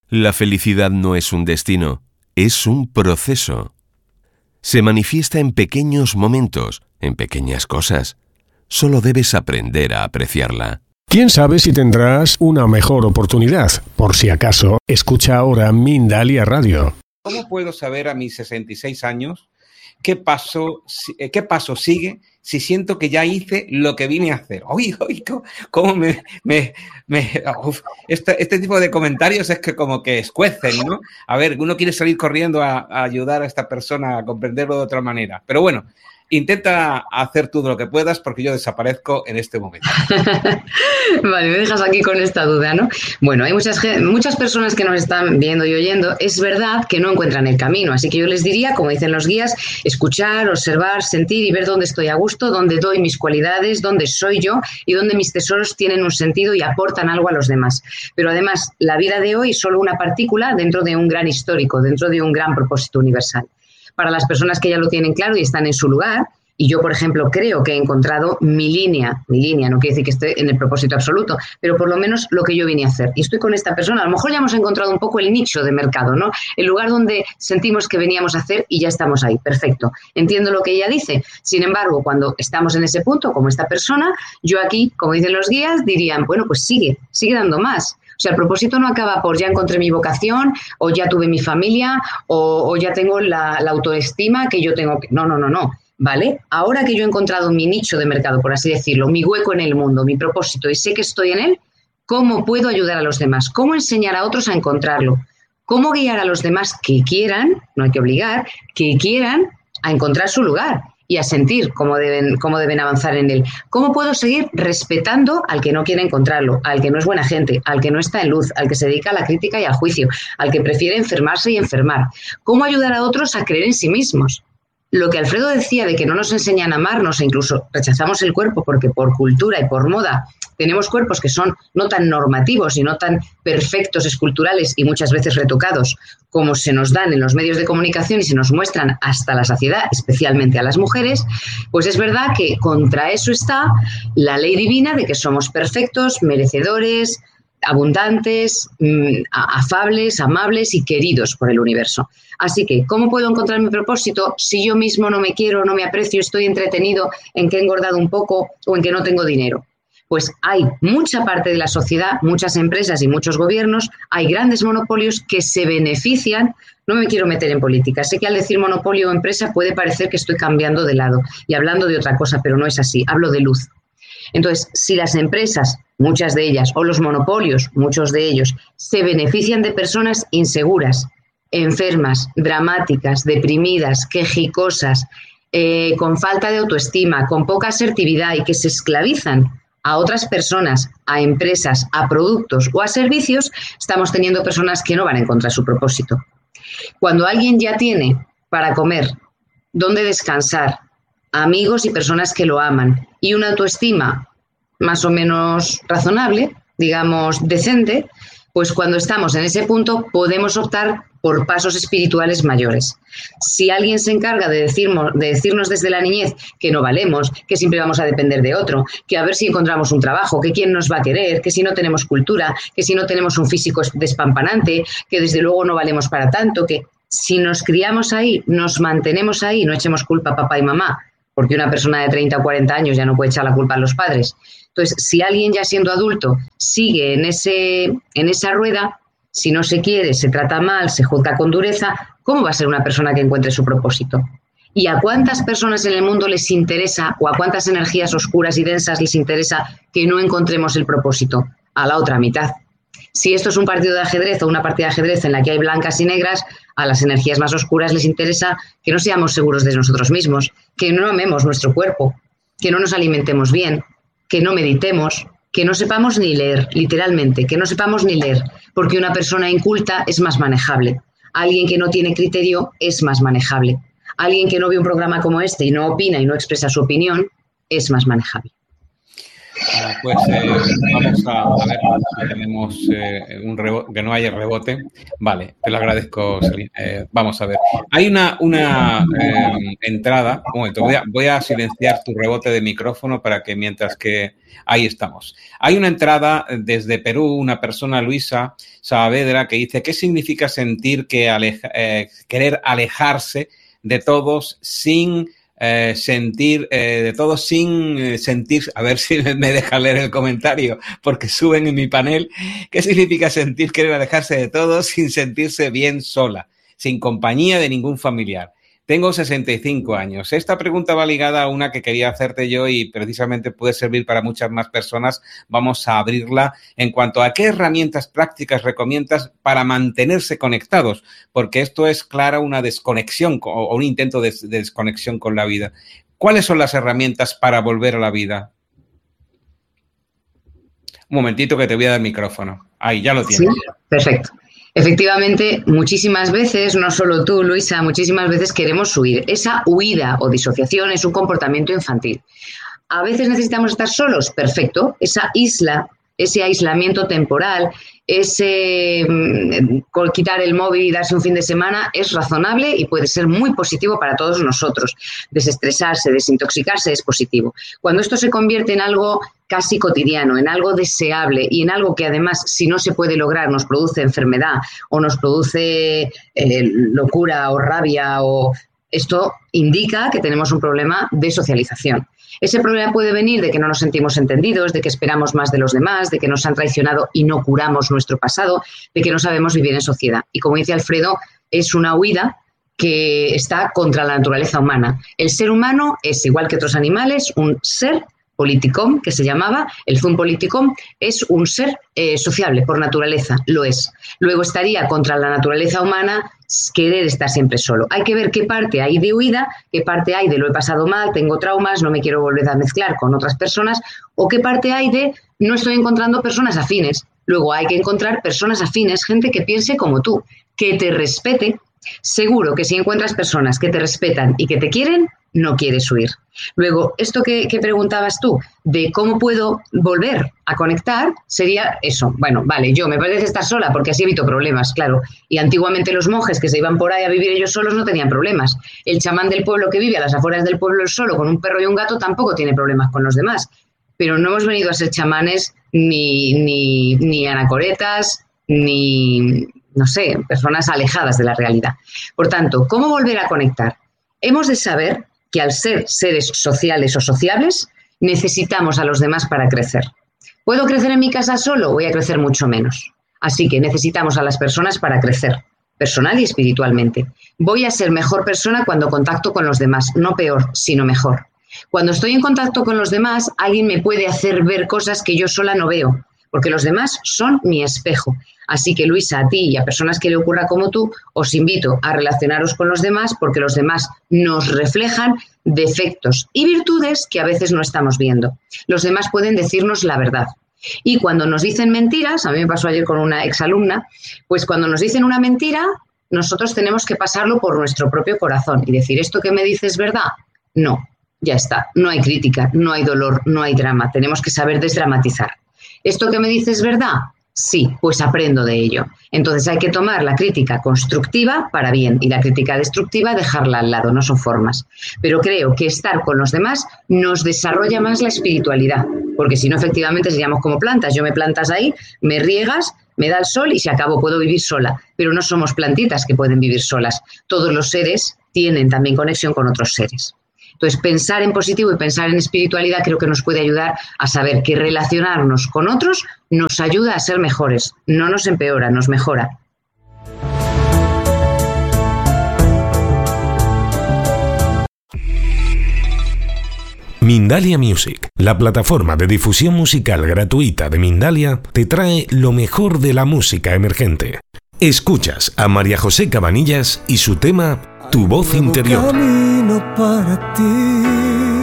La felicidad no es un destino, es un proceso. Se manifiesta en pequeños momentos, en pequeñas cosas. Solo debes aprender a apreciarla. ¿Quién sabe si tendrás una mejor oportunidad? Por si acaso, escucha ahora Mindalia Radio. ¿Cómo puedo saber a mis 66 años qué paso sigue si siento que ya hice lo que vine a hacer? Uy, cómo este tipo de comentarios es que como que escuecen, ¿no? A ver, uno quiere salir corriendo a ayudar a esta persona a comprenderlo de otra manera. Pero bueno, intenta hacer todo lo que puedas porque yo desaparezco en este momento. Vale, me dejas aquí con esta duda, ¿no? Bueno, hay muchas personas que nos están viendo y oyendo. Es verdad que no encuentran el camino, así que yo les diría, como dicen los guías, escuchar, observar, sentir y ver dónde estoy a gusto, dónde doy mis cualidades, dónde soy yo y dónde mis tesoros tienen un sentido y aportan algo a los demás. Pero además, la vida de hoy es solo una partícula dentro de un gran histórico, dentro de un gran propósito universal. Para las personas que ya lo tienen claro y están en su lugar, y yo, por ejemplo, creo que he encontrado mi línea, no quiere decir que esté en el propósito absoluto, pero por lo menos lo que yo vine a hacer. Y estoy con esta persona, a lo mejor ya hemos encontrado un poco el nicho de mercado, ¿no? El lugar donde sentimos que veníamos a hacer y ya estamos ahí, perfecto. Entiendo lo que ella dice. Sin embargo, cuando estamos en ese punto, como esta persona, yo aquí, como dicen los guías, dirían, bueno, pues sigue dando más. O sea, el propósito no acaba por ya encontré mi vocación o ya tuve mi familia o ya tengo la autoestima que yo tengo. No. ¿Vale? Ahora que yo he encontrado mi nicho de mercado, por así decirlo, mi hueco en el mundo, mi propósito y sé que estoy en él, ¿cómo puedo ayudar a los demás? ¿Cómo enseñar a otros a encontrarlo? ¿Cómo guiar a los demás que quieran, no hay que obligar, que quieran a encontrar su lugar y a sentir cómo deben avanzar en él? ¿Cómo puedo seguir respetando al que no quiere encontrarlo, al que no es buena gente, al que no está en luz, al que se dedica a la crítica y al juicio, al que prefiere enfermarse y enfermar? ¿Cómo ayudar a otros a creer en sí mismos? Lo que Alfredo decía de que no nos enseñan a amarnos e incluso rechazamos el cuerpo porque por cultura y por moda tenemos cuerpos que son no tan normativos y no tan perfectos, esculturales y muchas veces retocados como se nos dan en los medios de comunicación y se nos muestran hasta la saciedad, especialmente a las mujeres, pues es verdad que contra eso está la ley divina de que somos perfectos, merecedores, abundantes, afables, amables y queridos por el universo. Así que, ¿cómo puedo encontrar mi propósito si yo mismo no me quiero, no me aprecio, estoy entretenido en que he engordado un poco o en que no tengo dinero? Pues hay mucha parte de la sociedad, muchas empresas y muchos gobiernos, hay grandes monopolios que se benefician. No me quiero meter en política. Sé que al decir monopolio o empresa puede parecer que estoy cambiando de lado y hablando de otra cosa, pero no es así. Hablo de luz. Entonces, si las empresas, muchas de ellas, o los monopolios, muchos de ellos, se benefician de personas inseguras, enfermas, dramáticas, deprimidas, quejicosas, con falta de autoestima, con poca asertividad y que se esclavizan a otras personas, a empresas, a productos o a servicios, estamos teniendo personas que no van a encontrar su propósito. Cuando alguien ya tiene para comer, dónde descansar, amigos y personas que lo aman y una autoestima más o menos razonable, digamos decente, pues cuando estamos en ese punto podemos optar por pasos espirituales mayores. Si alguien se encarga de decirnos desde la niñez que no valemos, que siempre vamos a depender de otro, que a ver si encontramos un trabajo, que quién nos va a querer, que si no tenemos cultura, que si no tenemos un físico despampanante, que desde luego no valemos para tanto, que si nos criamos ahí, nos mantenemos ahí, no echemos culpa a papá y mamá, porque una persona de 30 o 40 años ya no puede echar la culpa a los padres. Entonces, si alguien ya siendo adulto sigue en esa rueda, si no se quiere, se trata mal, se juzga con dureza, ¿cómo va a ser una persona que encuentre su propósito? ¿Y a cuántas personas en el mundo les interesa o a cuántas energías oscuras y densas les interesa que no encontremos el propósito? A la otra mitad. Si esto es un partido de ajedrez o una partida de ajedrez en la que hay blancas y negras, a las energías más oscuras les interesa que no seamos seguros de nosotros mismos, que no amemos nuestro cuerpo, que no nos alimentemos bien, que no meditemos, que no sepamos ni leer, literalmente, que no sepamos ni leer, porque una persona inculta es más manejable. Alguien que no tiene criterio es más manejable. Alguien que no ve un programa como este y no opina y no expresa su opinión es más manejable. Pues vamos a ver si tenemos un rebote, que no haya rebote. Vale, te lo agradezco, Selina. Vamos a ver. Hay una entrada. Un momento, voy a silenciar tu rebote de micrófono para que mientras que... Ahí estamos. Hay una entrada desde Perú, una persona, Luisa Saavedra, que dice: ¿qué significa sentir que querer alejarse de todos sin... sentir, a ver si me deja leer el comentario, porque suben en mi panel? ¿Qué significa sentir querer alejarse de todos sin sentirse bien sola, sin compañía de ningún familiar? Tengo 65 años. Esta pregunta va ligada a una que quería hacerte yo y precisamente puede servir para muchas más personas. Vamos a abrirla en cuanto a qué herramientas prácticas recomiendas para mantenerse conectados, porque esto es clara una desconexión o un intento de desconexión con la vida. ¿Cuáles son las herramientas para volver a la vida? Un momentito que te voy a dar el micrófono. Ahí, ya lo tienes. Sí, perfecto. Efectivamente, muchísimas veces, no solo tú, Luisa, muchísimas veces queremos huir. Esa huida o disociación es un comportamiento infantil. A veces necesitamos estar solos, perfecto. Esa isla, ese aislamiento temporal, ese quitar el móvil y darse un fin de semana es razonable y puede ser muy positivo para todos nosotros. Desestresarse, desintoxicarse es positivo. Cuando esto se convierte en algo casi cotidiano, en algo deseable y en algo que además, si no se puede lograr, nos produce enfermedad o nos produce locura o rabia, o esto indica que tenemos un problema de socialización. Ese problema puede venir de que no nos sentimos entendidos, de que esperamos más de los demás, de que nos han traicionado y no curamos nuestro pasado, de que no sabemos vivir en sociedad. Y como dice Alfredo, es una huida que está contra la naturaleza humana. El ser humano es, igual que otros animales, un ser politicón, que se llamaba, el zoom politicón, es un ser sociable por naturaleza, lo es. Luego estaría contra la naturaleza humana querer estar siempre solo. Hay que ver qué parte hay de huida, qué parte hay de lo he pasado mal, tengo traumas, no me quiero volver a mezclar con otras personas, o qué parte hay de no estoy encontrando personas afines. Luego hay que encontrar personas afines, gente que piense como tú, que te respete. Seguro que si encuentras personas que te respetan y que te quieren, no quieres huir. Luego, esto que preguntabas tú, de cómo puedo volver a conectar, sería eso. Bueno, vale, yo me parece estar sola porque así evito problemas, claro. Y antiguamente los monjes que se iban por ahí a vivir ellos solos no tenían problemas. El chamán del pueblo que vive a las afueras del pueblo solo con un perro y un gato tampoco tiene problemas con los demás. Pero no hemos venido a ser chamanes ni anacoretas, ni, no sé, personas alejadas de la realidad. Por tanto, ¿cómo volver a conectar? Hemos de saber que al ser seres sociales o sociables, necesitamos a los demás para crecer. ¿Puedo crecer en mi casa solo? Voy a crecer mucho menos. Así que necesitamos a las personas para crecer, personal y espiritualmente. Voy a ser mejor persona cuando contacto con los demás, no peor, sino mejor. Cuando estoy en contacto con los demás, alguien me puede hacer ver cosas que yo sola no veo, porque los demás son mi espejo. Así que, Luisa, a ti y a personas que le ocurra como tú, os invito a relacionaros con los demás porque los demás nos reflejan defectos y virtudes que a veces no estamos viendo. Los demás pueden decirnos la verdad. Y cuando nos dicen mentiras, a mí me pasó ayer con una exalumna, pues cuando nos dicen una mentira, nosotros tenemos que pasarlo por nuestro propio corazón y decir, ¿esto que me dices es verdad? No, ya está. No hay crítica, no hay dolor, no hay drama. Tenemos que saber desdramatizar. ¿Esto que me dices es verdad? Sí, pues aprendo de ello. Entonces hay que tomar la crítica constructiva para bien y la crítica destructiva dejarla al lado, no son formas. Pero creo que estar con los demás nos desarrolla más la espiritualidad, porque si no, efectivamente seríamos como plantas. Yo me plantas ahí, me riegas, me da el sol y se acabó, puedo vivir sola. Pero no somos plantitas que pueden vivir solas. Todos los seres tienen también conexión con otros seres. Entonces, pensar en positivo y pensar en espiritualidad creo que nos puede ayudar a saber que relacionarnos con otros nos ayuda a ser mejores, no nos empeora, nos mejora. Mindalia Music, la plataforma de difusión musical gratuita de Mindalia, te trae lo mejor de la música emergente. Escuchas a María José Cabanillas y su tema Tu voz interior. Camino para ti.